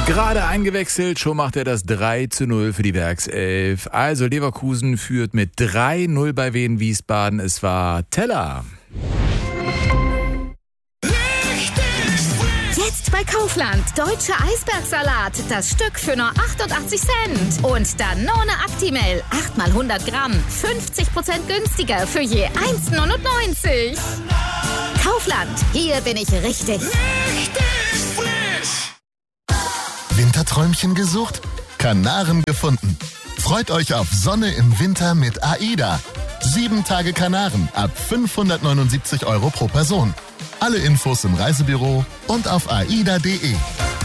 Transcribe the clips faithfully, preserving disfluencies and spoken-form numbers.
Gerade eingewechselt, schon macht er das drei zu null für die Werkself. Also Leverkusen führt mit drei null bei Wien Wiesbaden. Es war Teller. Jetzt bei Kaufland. Deutsche Eisbergsalat. Das Stück für nur achtundachtzig Cent. Und Danone Actimel. acht mal hundert Gramm. fünfzig Prozent günstiger für je eins neunundneunzig. Kaufland. Hier bin ich richtig. Richtig frisch. Winterträumchen gesucht? Kanaren gefunden. Freut euch auf Sonne im Winter mit AIDA. Sieben Tage Kanaren ab fünfhundertneunundsiebzig Euro pro Person. Alle Infos im Reisebüro und auf aida punkt de.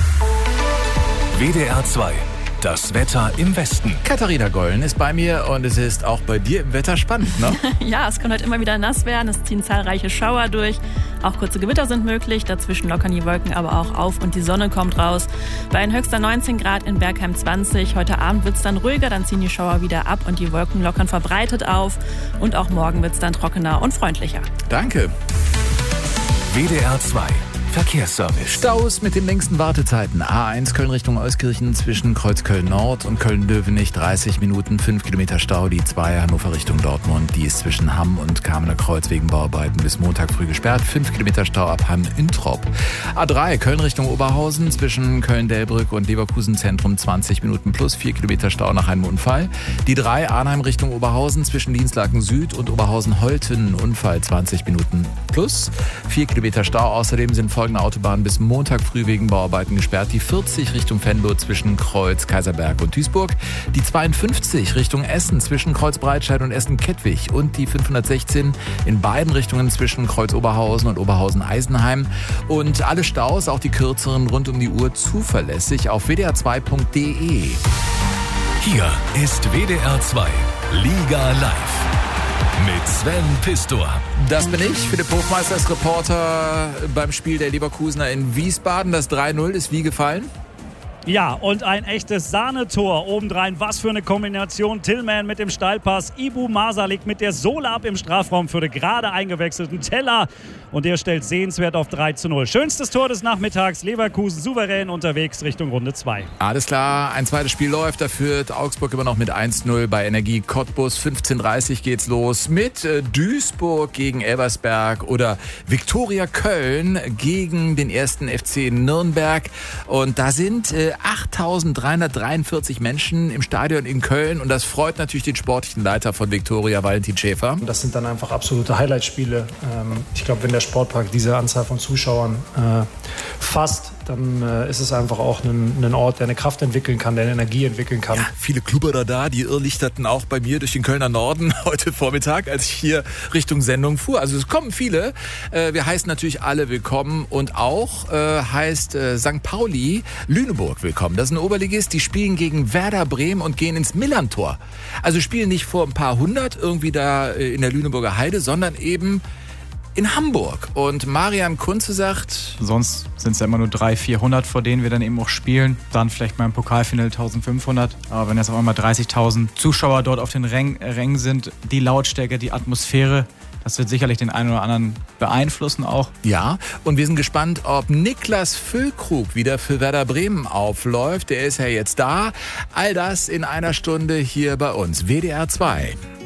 W D R zwei. Das Wetter im Westen. Katharina Gollen ist bei mir und es ist auch bei dir im Wetter spannend, ne? Ja, es kann heute immer wieder nass werden, es ziehen zahlreiche Schauer durch, auch kurze Gewitter sind möglich, dazwischen lockern die Wolken aber auch auf und die Sonne kommt raus. Bei ein höchster neunzehn Grad in Bergheim zwanzig, heute Abend wird es dann ruhiger, dann ziehen die Schauer wieder ab und die Wolken lockern verbreitet auf und auch morgen wird es dann trockener und freundlicher. Danke. W D R zwei. Verkehrsservice. Staus mit den längsten Wartezeiten. A eins Köln Richtung Euskirchen zwischen Kreuzköln Nord und Köln-Dövenich dreißig Minuten, fünf Kilometer Stau. Die zwei Hannover Richtung Dortmund, die ist zwischen Hamm und Kamener Kreuz wegen Bauarbeiten bis Montag früh gesperrt. fünf Kilometer Stau ab Hamm-Introp. A drei Köln Richtung Oberhausen zwischen Köln-Delbrück und Leverkusen Zentrum zwanzig Minuten plus vier Kilometer Stau nach einem Unfall. Die drei Arnheim Richtung Oberhausen zwischen Dienstlaken Süd und Oberhausen-Holten Unfall zwanzig Minuten plus vier Kilometer Stau. Außerdem sind folgende Autobahnen bis Montag früh wegen Bauarbeiten gesperrt. Die vierzig Richtung Venlo zwischen Kreuz, Kaiserberg und Duisburg. Die zweiundfünfzig Richtung Essen zwischen Kreuz Breitscheid und Essen-Kettwig. Und die fünfhundertsechzehn in beiden Richtungen zwischen Kreuz Oberhausen und Oberhausen-Eisenheim. Und alle Staus, auch die kürzeren, rund um die Uhr zuverlässig auf w d r zwei punkt de. Hier ist W D R zwei. Liga live. Mit Sven Pistor. Das bin ich, Philipp Hofmeister ist Reporter beim Spiel der Leverkusener in Wiesbaden. Das drei null ist wie gefallen? Ja, und ein echtes Sahnetor obendrein. Was für eine Kombination. Tillman mit dem Steilpass. Ibu Masalik mit der Sohle ab im Strafraum für den gerade eingewechselten Teller. Und der stellt sehenswert auf drei zu null. Schönstes Tor des Nachmittags. Leverkusen souverän unterwegs Richtung Runde zwei. Alles klar, ein zweites Spiel läuft. Da führt Augsburg immer noch mit eins null bei Energie Cottbus. fünfzehn Uhr dreißig geht's los mit äh, Duisburg gegen Elversberg oder Viktoria Köln gegen den ersten F C Nürnberg. Und da sind äh, achttausenddreihundertdreiundvierzig Menschen im Stadion in Köln und das freut natürlich den sportlichen Leiter von Viktoria, Valentin Schäfer. Das sind dann einfach absolute Highlight-Spiele. Ich glaube, wenn der Sportpark diese Anzahl von Zuschauern äh, fasst, dann äh, ist es einfach auch ein, ein Ort, der eine Kraft entwickeln kann, der eine Energie entwickeln kann. Ja, viele Klubberer da, die irrlichterten auch bei mir durch den Kölner Norden heute Vormittag, als ich hier Richtung Sendung fuhr. Also es kommen viele. Äh, wir heißen natürlich alle willkommen und auch äh, heißt äh, Sankt Pauli Lüneburg willkommen. Das ist ein Oberligist, die spielen gegen Werder Bremen und gehen ins Millantor. Also spielen nicht vor ein paar hundert irgendwie da äh, in der Lüneburger Heide, sondern eben in Hamburg. Und Marian Kunze sagt... Sonst sind es ja immer nur dreihundert, vierhundert, vor denen wir dann eben auch spielen. Dann vielleicht mal im Pokalfinale eintausendfünfhundert. Aber wenn jetzt auf einmal dreißigtausend Zuschauer dort auf den Rängen sind, die Lautstärke, die Atmosphäre, das wird sicherlich den einen oder anderen beeinflussen auch. Ja, und wir sind gespannt, ob Niklas Füllkrug wieder für Werder Bremen aufläuft. Der ist ja jetzt da. All das in einer Stunde hier bei uns. W D R zwei.